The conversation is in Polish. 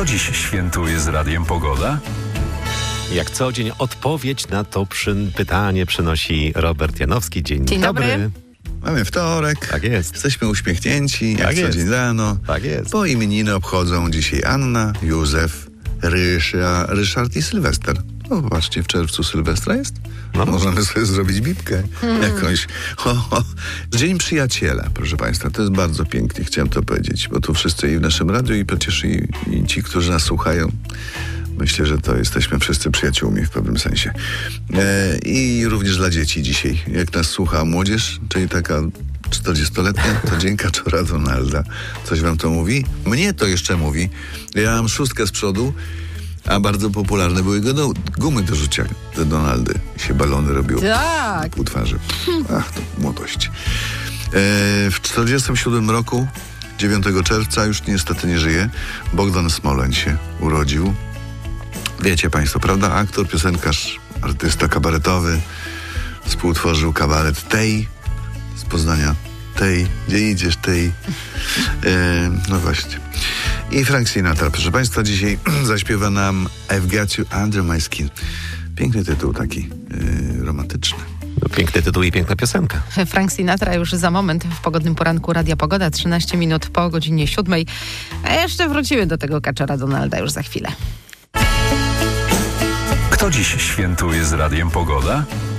Kto dziś świętuje z Radiem Pogoda? Jak co dzień odpowiedź na to pytanie przynosi Robert Janowski. Dzień dobry. Mamy wtorek. Tak jest. Jesteśmy uśmiechnięci, jak co dzień rano. Tak jest. Bo imieniny obchodzą dzisiaj Anna, Józef, Ryszard i Sylwester. No popatrzcie, w czerwcu Sylwestra jest. No. Możemy sobie zrobić bibkę jakąś. Dzień Przyjaciela, proszę Państwa. To jest bardzo pięknie, chciałem to powiedzieć. Bo tu wszyscy i w naszym radiu, i przecież i ci, którzy nas słuchają. Myślę, że to jesteśmy wszyscy przyjaciółmi w pewnym sensie. I również dla dzieci dzisiaj. Jak nas słucha młodzież, czyli taka 40-letnia, to dzień Kaczora Donalda. Coś wam to mówi? Mnie to jeszcze mówi. Ja mam 6 z przodu, a bardzo popularne były gumy do rzucia. Te Donaldy. Się balony robiło. Tak. Pół twarzy. Ach, to młodość. W 47 roku, 9 czerwca, już niestety nie żyje, Bogdan Smoleń się urodził. Wiecie Państwo, prawda? Aktor, piosenkarz, artysta kabaretowy. Współtworzył kabaret Tej z Poznania. Tej, gdzie idziesz, Tej. No właśnie. I Frank Sinatra, proszę Państwa, dzisiaj zaśpiewa nam I've Got You Under My Skin. Piękny tytuł taki, romantyczny. No, piękny tytuł i piękna piosenka. Frank Sinatra już za moment w pogodnym poranku Radia Pogoda, 13 minut po godzinie 7. A jeszcze wrócimy do tego Kaczora Donalda już za chwilę. Kto dziś świętuje z Radiem Pogoda?